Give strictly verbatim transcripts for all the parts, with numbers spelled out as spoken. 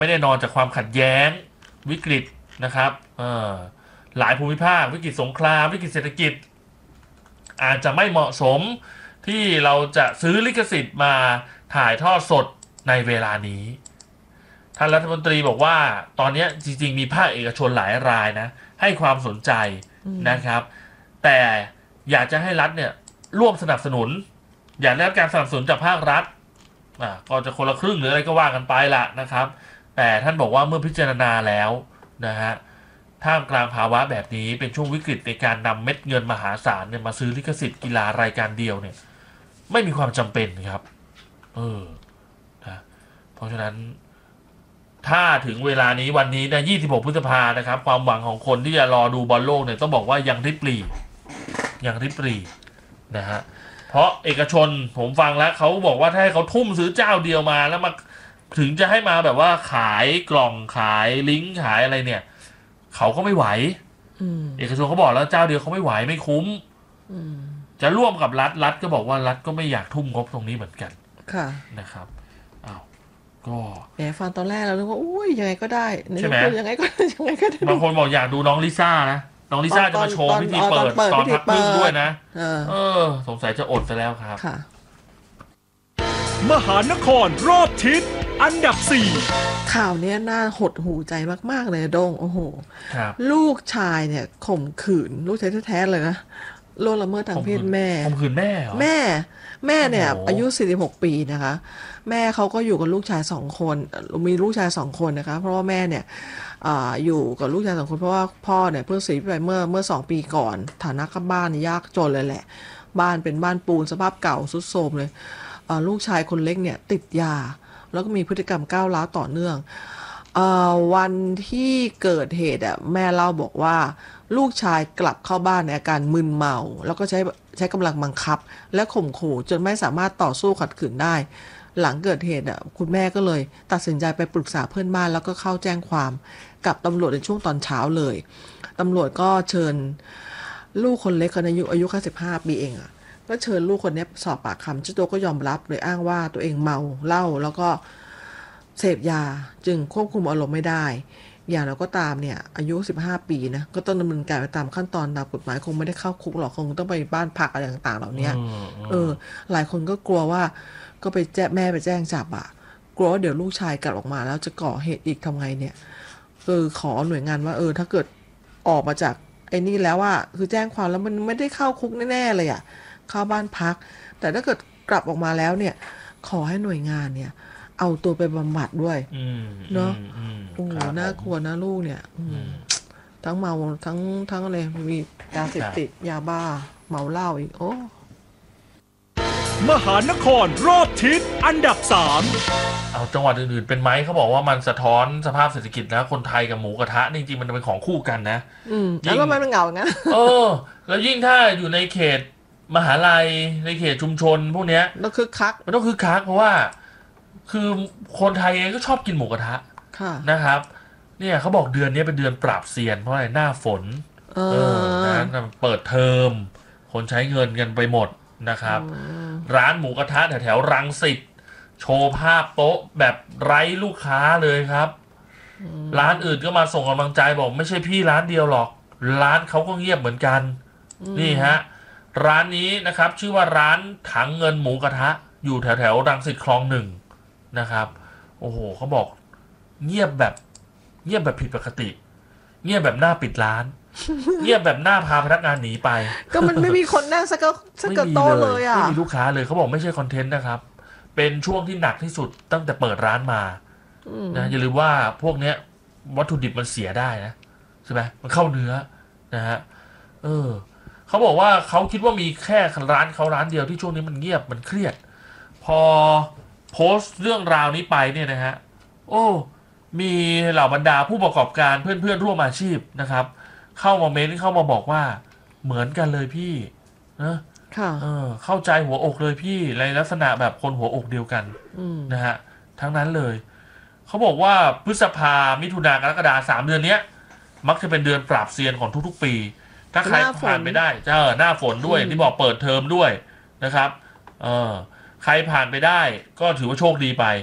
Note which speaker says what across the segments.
Speaker 1: ไม่แน่นอนจากความขัดแย้งวิกฤตนะครับเออหลายภูมิภาควิกฤตสงครามวิกฤตเศรษฐกิจอาจจะไม่เหมาะสมที่เราจะซื้อลิขสิทธิ์มาถ่ายทอดสดในเวลานี้ท่านรัฐมนตรีบอกว่าตอนนี้จริงๆมีภาคเอกชนหลายรายนะให้ความสนใจนะครับแต่อยากจะให้รัฐเนี่ยร่วมสนับสนุนอยากได้รับการสนับสนุนจากภาครัฐอ่ะก็จะคนละครึ่งหรืออะไรก็ว่ากันไปละนะครับแต่ท่านบอกว่าเมื่อพิจารณาแล้วนะฮะท่ามกลางภาวะแบบนี้เป็นช่วงวิกฤตในการนำเม็ดเงินมหาศาลเนี่ยมาซื้อลิขสิทธิ์กีฬารายการเดียวเนี่ยไม่มีความจำเป็นครับเออนะเพราะฉะนั้นถ้าถึงเวลานี้วันนี้นะยี่สิบหกพฤษภานะครับความหวังของคนที่จะรอดูบอลโลกเนี่ยต้องบอกว่ายังริบหรี่ยังริบหรี่นะฮะเพราะเอกชนผมฟังแล้วเขาบอกว่าถ้าให้เขาทุ่มซื้อเจ้าเดียวมาแล้วมาถึงจะให้มาแบบว่าขายกล่องขายลิงก์ขายอะไรเนี่ยเขาก็ไม่ไหวเอกชนเขาบอกแล้วเจ้าเดียวเขาไม่ไหวไม่คุ้มจะร่วมกับรัฐรัฐก็บอกว่ารัฐก็ไม่อยากทุ่มงบตรงนี้เหมือนกันค่ะนะครับอ้าวก็
Speaker 2: แหมฟังตอนแรกเราคิดว่าอุ้ยยังไงก็ได้
Speaker 1: ใช่ไหม
Speaker 2: ยังไงก็ยังไงก็ได้
Speaker 1: บางคนบอกอยากดูน้องลิซ่านะน้องลิซ่าจะมาโชว์พิธีเปิดตอนพักครึ่งด้วยนะเออสงสัยจะอดซะแล้วครับค่ะ
Speaker 3: มหานครรอบทิศอันดับสี่
Speaker 2: ข่าวนี้น่าหดหูใจมากๆเลยโด่งโอ้โหลูกชายเนี่ยข่มขืนลูกชายแท้ๆเลยนะล่วงละเมิดทางเพศแม่
Speaker 1: ข่มขืนแม่เหรอ
Speaker 2: แม่แม่เนี่ยอายุสี่สิบหกปีนะคะแม่เขาก็อยู่กับลูกชายสองคนมีลูกชายสองคนนะคะเพราะว่าแม่เนี่ยอ่าอยู่กับลูกชายสองคนเพราะว่าพ่อเนี่ยเพิ่งเสียไปเมื่อเมื่อสองปีก่อนฐานะก็บ้านยากจนเลยแหละบ้านเป็นบ้านปูนสภาพเก่าทรุดโทรมเลยลูกชายคนเล็กเนี่ยติดยาแล้วก็มีพฤติกรรมก้าวร้าวต่อเนื่องเอ่อวันที่เกิดเหตุอ่ะแม่เล่าบอกว่าลูกชายกลับเข้าบ้านในอาการมึนเมาแล้วก็ใช้ใช้กำลังบังคับและข่มขู่จนไม่สามารถต่อสู้ขัดขืนได้หลังเกิดเหตุอ่ะคุณแม่ก็เลยตัดสินใจไปปรึกษาเพื่อนบ้านแล้วก็เข้าแจ้งความกับตำรวจในช่วงตอนเช้าเลยตำรวจก็เชิญลูกคนเล็กคนอายุอายุแค่สิบห้าปีเองอ่ะก็เชิญลูกคนนี้สอบปากคำเจ้าตัวก็ยอมรับโดยอ้างว่าตัวเองเมาเหล้าแล้วก็เสพยาจึงควบคุมอารมณ์ไม่ได้อย่างเราก็ตามเนี่ยอายุสิบห้าปีนะก็ต้องดำเนินการไปตามขั้นตอนตามกฎหมายคงไม่ได้เข้าคุกหรอกคงต้องไปบ้านพักอะไรต่างๆเหล่านี้เออหลายคนก็กลัวว่าก็ไปแจ้งแม่ไปแจ้งจับอ่ะกลัวว่าเดี๋ยวลูกชายกลับออกมาแล้วจะก่อเหตุอีกทำไงเนี่ยเออขอหน่วยงานว่าเออถ้าเกิดออกมาจากไอ้นี่แล้วว่าคือแจ้งความแล้วมันไม่ได้เข้าคุกแน่ๆเลยอ่ะเข้าบ้านพักแต่ถ้าเกิดกลับออกมาแล้วเนี่ยขอให้หน่วยงานเนี่ยเอาตัวไปบำบัดด้วยเนาะโอ้โหน่ากลัวนะลูกเนี่ยทั้งเมาทั้งทั้งอะไรมียาเสพติดยาบ้าเมาเหล้าอีกโอ้
Speaker 3: มหานครรอบทิศอันดับสาม
Speaker 1: เอาจังหวัดอื่นๆเป็นไหมเขาบอกว่ามันสะท้อนสภาพเศรษฐกิจนะคนไทยกับหมูกระทะจริงๆมันเป็นของคู่กันนะ
Speaker 2: อืมแล้วก็มันเป็นเงาอย่างนั้น
Speaker 1: เออแล้วยิ่งถ้าอยู่ในเขตมหาลัยในเขตชุมชนพวกเนี้ย
Speaker 2: ต้องคึกคัก
Speaker 1: มันต้องคึกคักเพราะว่าคือคนไทยเองก็ชอบกินหมูกระทะนะครับเนี่ยเขาบอกเดือนนี้เป็นเดือนปราบเซียนเพราะอะไรหน้าฝนเออนะเปิดเทอมคนใช้เงินกันไปหมดนะครับร้านหมูกระทะแถวแถวรังสิตโชว์ภาพโต๊ะแบบไร้ลูกค้าเลยครับร้านอื่นก็มาส่งกำลังใจบอกไม่ใช่พี่ร้านเดียวหรอกร้านเขาก็เงียบเหมือนกันนี่ฮะร้านนี้นะครับชื่อว่าร้านถังเงินหมูกระทะอยู่แถวแถวรังสิตคลองหนึ่งนะครับโอ้โหเขาบอกเงียบแบบเงียบแบบผิดปกติเงียบแบบหน้าปิดร้านเงียบแบบหน้าพาพนักงานหนีไป
Speaker 2: ก็มันไม่มีคนนั่งสักสักโต๊ะเลยอ่ะ
Speaker 1: ไม่มีลูกค้าเลยเขาบอกไม่ใช่คอนเทนต์นะครับเป็นช่วงที่หนักที่สุดตั้งแต่เปิดร้านมานะอย่าลืมว่าพวกเนี้ยวัตถุดิบมันเสียได้นะใช่ไหมมันเข้าเนื้อนะฮะเออเขาบอกว่าเขาคิดว่ามีแค่ร้านเขาร้านเดียวที่ช่วงนี้มันเงียบมันเครียดพอโพสต์เรื่องราวนี้ไปเนี่ยนะฮะโอ้มีเหล่าบรรดาผู้ประกอบการเพื่อนๆร่วมอาชีพนะครับเข้ามาเม้นเข้ามาบอกว่าเหมือนกันเลยพี่นะเออเข้าใจหัวอกเลยพี่ในลักษณะแบบคนหัวอกเดียวกันนะฮะทั้งนั้นเลยเขาบอกว่าพฤษภามิถุนากรกฎาสามเดือนนี้มักจะเป็นเดือนปราบเซียนของทุกๆปีถ้าใครผ่านไปได้เจอหน้าฝนด้วยที่บอกเปิดเทอมด้วยนะครับเออใครผ่านไปได้ก็ถือว่าโชคดีไป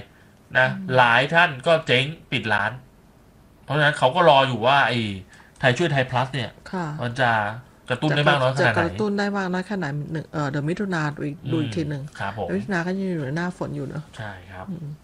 Speaker 1: นะหลายท่านก็เจ๊งปิดร้าน เพราะฉะนั้นเขาก็รออยู่ว่าไอ้ไทยช่วยไทยพลัสเนี่ยมันจะกระตุ้นได้มากน้อยขนาดไหน
Speaker 2: จะกระตุ้นได้มากน้อยขนาดหนึ่งเออเดี๋ยวมิถุนาดูอีกดูอีกทีหนึ่ง
Speaker 1: ครับผม
Speaker 2: มิถุนาก็ยังอยู่ในหน้าฝนอยู่เนอะ
Speaker 1: ใช่ครับ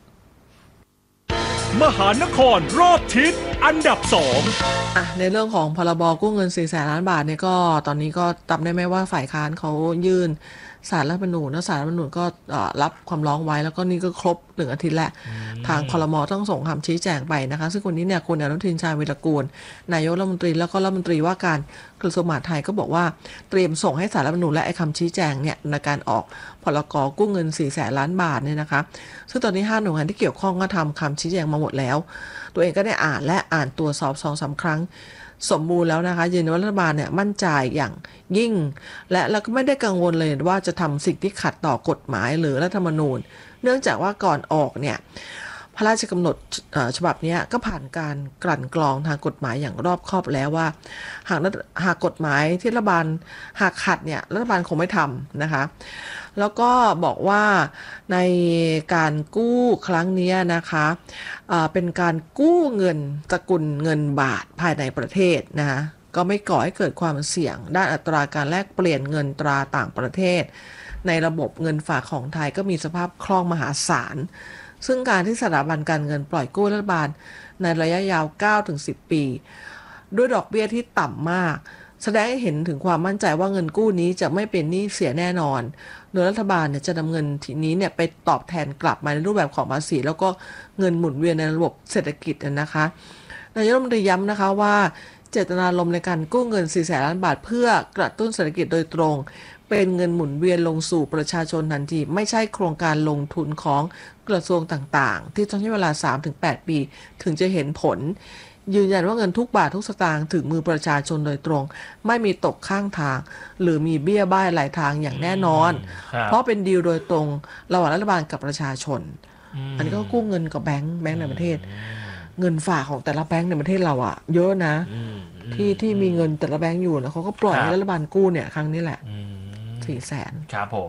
Speaker 3: มหานครรอบทิศอันดับสอง
Speaker 2: อ่ะในเรื่องของพรบกู้เงินสี่แสนล้านบาทเนี่ยก็ตอนนี้ก็จำได้ไหมว่าฝ่ายค้านเขายื่นศาลรัฐธรรมนูญแล้วศาลรัฐธรรมนูญก็รับความร้องไว้แล้วก็นี่ก็ครบหนึ่งอาทิตย์แล้วทางครม.ต้องส่งคำชี้แจงไปนะคะซึ่งวันนี้เนี่ยคุณอนุทินชาญวีรกูลนายกรัฐมนตรีแล้วก็รัฐมนตรีว่าการกระทรวงมหาดไทยก็บอกว่าเตรียมส่งให้ศาลรัฐธรรมนูญและไอ้คำชี้แจงเนี่ยในการออกพรกกู้เงินสี่แสนล้านบาทเนี่ยนะคะซึ่งตอนนี้ห้าหน่วยงานที่เกี่ยวข้องก็ทำคำชี้แจงมาหมดแล้วตัวเองก็ได้อ่านและอ่านตรวจสอบสองสามครั้งสมบูรณ์แล้วนะคะยืนยันว่ารัฐบาลเนี่ยมั่นใจอย่างยิ่งและเราก็ไม่ได้กังวลเลยว่าจะทำสิ่งที่ขัดต่อกฎหมายหรือรัฐธรรมนูญเนื่องจากว่าก่อนออกเนี่ยพระราชกำหนดฉบับนี้ก็ผ่านการกลั่นกรองทางกฎหมายอย่างรอบคอบแล้วว่าหากหากกฎหมายที่รัฐบาลหากขัดเนี่ยรัฐบาลคงไม่ทำนะคะแล้วก็บอกว่าในการกู้ครั้งนี้นะคะเป็นการกู้เงินสกุลเงินบาทภายในประเทศนะคะก็ไม่ก่อให้เกิดความเสี่ยงด้านอัตราการแลกเปลี่ยนเงินตราต่างประเทศในระบบเงินฝากของไทยก็มีสภาพคล่องมหาศาลซึ่งการที่สถาบันการเงินปล่อยกู้รัฐบาลในระยะยาว เก้าถึงสิบ ปีด้วยดอกเบี้ยที่ต่ำมากแสดงให้เห็นถึงความมั่นใจว่าเงินกู้นี้จะไม่เป็นหนี้เสียแน่นอนโดยรัฐบาลเนี่ยจะนำเงินทีนี้เนี่ยไปตอบแทนกลับมาในรูปแบบของภาษีแล้วก็เงินหมุนเวียนในระบบเศรษฐกิจนะคะนายกรัฐมนตรีย้ำนะคะว่าเจตนารมณ์ในการกู้เงินสี่แสนล้านบาทเพื่อกระตุ้นเศรษฐกิจโดยตรงเป็นเงินหมุนเวียนลงสู่ประชาชนทันทีไม่ใช่โครงการลงทุนของกระทรวงต่างๆที่ต้องใช้เวลา สามถึงแปด ปีถึงจะเห็นผลยืนยันว่าเงินทุกบาททุกสตางค์ถึงมือประชาชนโดยตรงไม่มีตกข้างทางหรือมีเบี้ยบ้ายหลายทางอย่างแน่นอนเพราะเป็นดีลโดยตรงระหว่างรัฐบาลกับประชาชน อ, อันนี้ก็กู้เงินกับแบงค์แบงค์ในประเทศเงินฝากของแต่ละแบงค์ในประเทศเราอะเยอะนะที่ที่มีเงินแต่ละแบงค์อยู่นะเขาก็ปล่อยให้รัฐบาลกู้เนี่ยครั้งนี้แหละสี่แสน
Speaker 1: ครับผม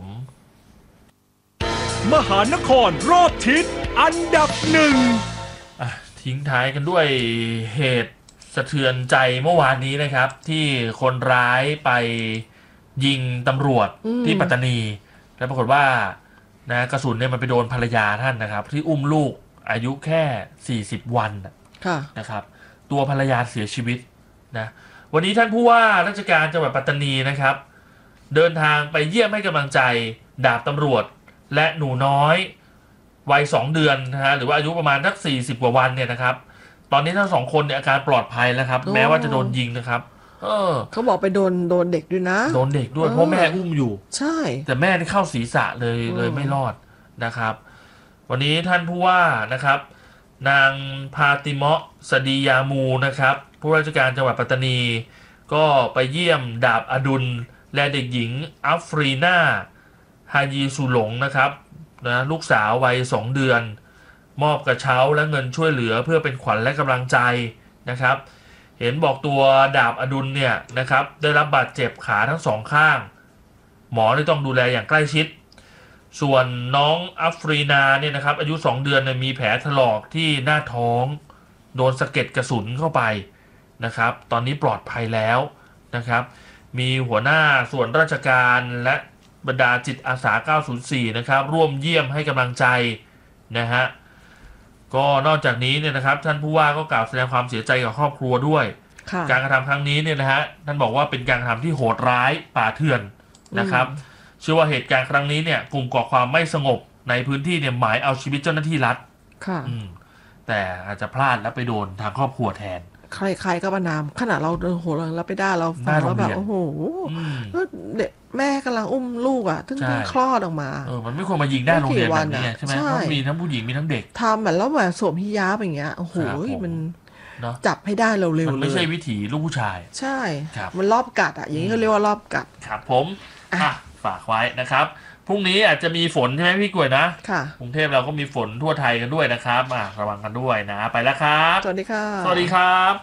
Speaker 3: มหานครรอบทิศอันดับหนึ่ง
Speaker 1: ทิ้งท้ายกันด้วยเหตุสะเทือนใจเมื่อวานนี้นะครับที่คนร้ายไปยิงตำรวจที่ปัตตานีแล้วปรากฏว่านะกระสุนเนี่ยมันไปโดนภรรยาท่านนะครับที่อุ้มลูกอายุแค่สี่สิบวันนะครับตัวภรรยาเสียชีวิตนะวันนี้ท่านผู้ว่าราชการจังหวัดปัตตานีนะครับเดินทางไปเยี่ยมให้กำลังใจดาบตำรวจและหนูน้อยวัยสองเดือนนะฮะหรือว่าอายุประมาณสักสี่สิบกว่าวันเนี่ยนะครับตอนนี้ทั้งสองคนเนี่ยอาการปลอดภัยแล้วครับแม้ว่าจะโดนยิงนะครับเออ
Speaker 2: เขาบอกไปโดนโดนเด็กด้วยนะ
Speaker 1: โดนเด็กด้วยเพราะแม่อุ้มอยู่
Speaker 2: ใช่
Speaker 1: แต่แม่ที่เข้าศีรษะเลยเลยไม่รอดนะครับวันนี้ท่านผู้ว่านะครับนางพาติเมาะสดียามูนะครับผู้ราชการจังหวัดปัตตานีก็ไปเยี่ยมดาบอดุลและเด็กหญิงอัฟรีนาฮายีสุหลงนะครับนะลูกสาววัยสองเดือนมอบกระเช้าและเงินช่วยเหลือเพื่อเป็นขวัญและกำลังใจนะครับเห็นบอกตัวดาบอดุลเนี่ยนะครับได้รับบาดเจ็บขาทั้งสองข้างหมอเลยต้องดูแลอย่างใกล้ชิดส่วนน้องอัฟรีนาเนี่ยนะครับอายุสองเดือนเนี่ยมีแผลถลอกที่หน้าท้องโดนสะเก็ดกระสุนเข้าไปนะครับตอนนี้ปลอดภัยแล้วนะครับมีหัวหน้าส่วนราชการและบรรดาจิตอาสาเก้าศูนย์สี่นะครับร่วมเยี่ยมให้กำลังใจนะฮะก็นอกจากนี้เนี่ยนะครับท่านผู้ว่าก็กล่าวแสดงความเสียใจกับครอบครัวด้วยการกระทำครั้งนี้เนี่ยนะฮะท่านบอกว่าเป็นการกระทำที่โหดร้ายป่าเถื่อนนะครับเชื่อว่าเหตุการณ์ครั้งนี้เนี่ยกลุ่มก่อความไม่สงบในพื้นที่เนี่ยหมายเอาชีวิตเจ้าหน้าที่รัฐ
Speaker 2: ค่ะ
Speaker 1: แต่อาจจะพลาดแล้วไปโดนทางครอบครัวแทน
Speaker 2: ใครๆก็ประนามขนาดเราโอ้โหเราไปได้เราฟังแล้วแบบโอ้โหเด็กแม่กำลังอุ้มลูกอ่ะถึงคลอดออกมา
Speaker 1: เออมันไม่ควรมายิงได้โรงเรียนแบบนี้ใช่ไหมเพราะมีทั้งผู้หญิงมีทั้งเด็ก
Speaker 2: ทำแบบแล้วแบบสวมฮิญาบอย่างเงี้ยโอ้โหมันจับให้ได้เร็วๆเลย
Speaker 1: มันไม่ใช่วิถีลูกผู้ชาย
Speaker 2: ใช่มันรอบกัดอ่ะอย่างนี้เขาเรียกว่ารอบกัด
Speaker 1: ครับผมอ่ะฝากไว้นะครับพรุ่งนี้อาจจะมีฝนใช่ไหมพี่กล้วยนะ
Speaker 2: ค่ะ
Speaker 1: กรุงเทพเราก็มีฝนทั่วไทยกันด้วยนะครับอ่ะระวังกันด้วยนะไปแล้วครับ
Speaker 2: สวัสดีค่ะ
Speaker 1: สวัสดีครับ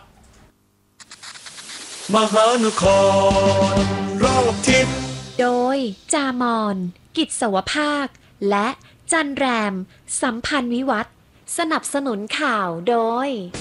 Speaker 3: มหานครรอบทิศ
Speaker 4: โดยจามอนกิจสวภาคและจันแรมสัมพันธ์วิวัฒน์สนับสนุนข่าวโดย